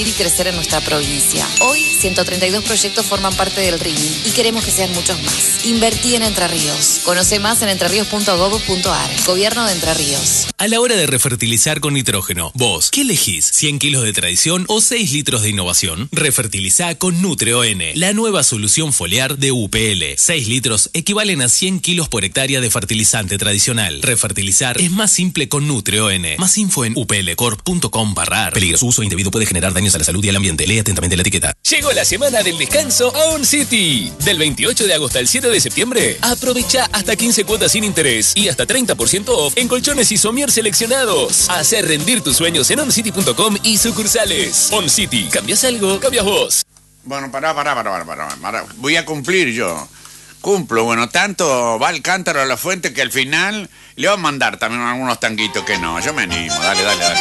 y crecer en nuestra provincia. Hoy, 132 proyectos forman parte del RIM y queremos que sean muchos más. Invertí en Entre Ríos. Conoce más en entreríos.gov.ar. Gobierno de Entre Ríos. A la hora de refertilizar con nitrógeno, vos, ¿qué elegís? ¿100 kilos de tradición o 6 litros de innovación? Refertilizá con Nutre-ON, la nueva solución foliar de UPL. 6 litros equivalen a 100 kilos por hectárea de fertilizante tradicional. Refertilizar es más simple con Nutre-ON. Más info en uplcorp.com/ar. Peligro, su uso indebido puede generar daños a la salud y al ambiente. Lee atentamente la etiqueta. Llegó la semana del descanso a On City. Del 28 de agosto al 7 de septiembre, aprovecha hasta 15 cuotas sin interés y hasta 30% off en colchones y somier seleccionados. Hacer rendir tus sueños en oncity.com y sucursales. On City, ¿cambias algo? Cambias vos. Bueno, pará. Voy a cumplir yo. Cumplo, bueno, tanto va el cántaro a la fuente que al final le va a mandar también algunos tanguitos que no. Yo me animo, dale.